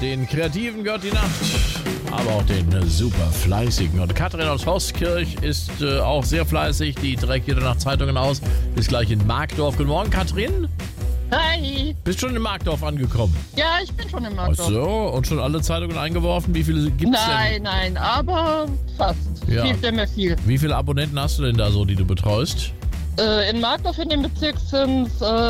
Den Kreativen gehört die Nacht, aber auch den super Fleißigen. Und Katrin aus Horskirch ist auch sehr fleißig. Die trägt jede Nacht Zeitungen aus. Ist gleich in Markdorf. Guten Morgen, Katrin. Hi. Bist schon in Markdorf angekommen? Ja, ich bin schon im Ach Markdorf. so, und schon alle Zeitungen eingeworfen? Wie viele gibt's denn? Nein, aber fast. Ja. Viel. Wie viele Abonnenten hast du denn da so, die du betreust? In Markdorf in dem Bezirk sind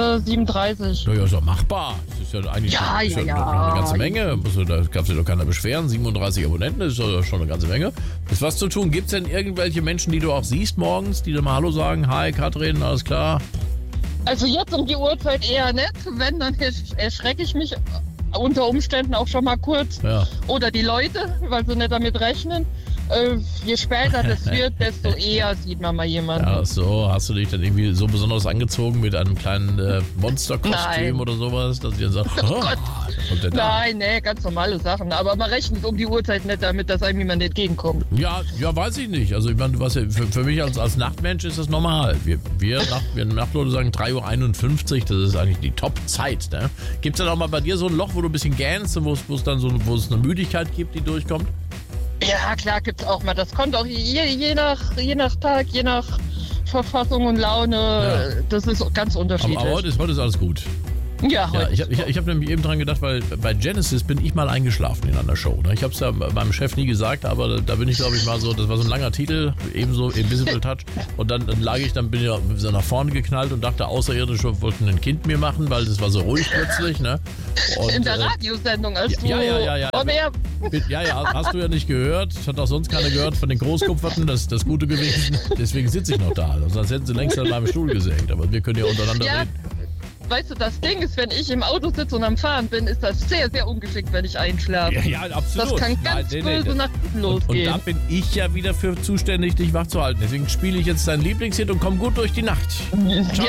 37. Ja, ist doch machbar. Das ist ja eigentlich Ja, ist ja, noch ja. eine ganze Menge. Da darf sich doch keiner beschweren. 37 Abonnenten ist doch schon eine ganze Menge. Ist was zu tun. Gibt es denn irgendwelche Menschen, die du auch siehst morgens, die dir mal Hallo sagen? Hi, Katrin, alles klar? Also jetzt um die Uhrzeit eher nicht. Wenn, dann erschrecke ich mich unter Umständen auch schon mal kurz. Ja. Oder die Leute, weil sie nicht damit rechnen. Je später das wird, desto eher sieht man mal jemanden. Ja, so. Hast du dich dann irgendwie so besonders angezogen mit einem kleinen Monsterkostüm Nein. oder sowas, dass ich dann sage, Gott. kommt der da? Nein, nee, ganz normale Sachen. Aber man rechnet um die Uhrzeit nicht damit, dass einem jemand entgegenkommt. Ja, weiß ich nicht. Also ich meine, was ja, für mich als Nachtmensch ist das normal. Wir Nachtleute sagen 3:51 Uhr, das ist eigentlich die Top-Zeit. Ne? Gibt es dann auch mal bei dir so ein Loch, wo du ein bisschen gähnst und wo es eine Müdigkeit gibt, die durchkommt? Ja, klar gibt's auch mal. Das kommt auch je nach Tag, je nach Verfassung und Laune. Ja. Das ist ganz unterschiedlich. Aber heute ist alles gut. Ja, heute. Ja, ich hab nämlich eben dran gedacht, weil bei Genesis bin ich mal eingeschlafen in einer Show. Ne? Ich habe es ja meinem Chef nie gesagt, aber da bin ich, glaube ich, mal so, das war so ein langer Titel, ebenso Invisible Touch. Und dann bin ich so nach vorne geknallt und dachte, Außerirdische wollten ein Kind mir machen, weil das war so ruhig plötzlich. Ne? Und, in der Radiosendung, als du... Ja. Oh, mehr. Ja, hast du ja nicht gehört. Das hat auch sonst keiner gehört von den Großkupferten, das Gute gewesen. Deswegen sitze ich noch da. Sonst hätten sie längst an meinem Stuhl gesenkt. Aber wir können ja untereinander Ja. reden. Weißt du, das Ding ist, wenn ich im Auto sitze und am Fahren bin, ist das sehr, sehr ungeschickt, wenn ich einschlafe. Ja, absolut. Das kann ganz böse nach hinten losgehen. Und da bin ich ja wieder für zuständig, dich wach zu halten. Deswegen spiele ich jetzt dein Lieblingshit und komm gut durch die Nacht. Ciao,